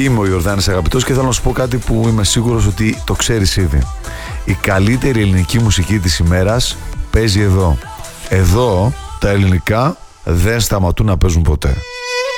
Είμαι ο Ιορδάνης Αγαπητός και θέλω να σου πω κάτι που είμαι σίγουρος ότι το ξέρεις ήδη. Η καλύτερη ελληνική μουσική της ημέρας παίζει εδώ. Εδώ τα ελληνικά δεν σταματούν να παίζουν ποτέ.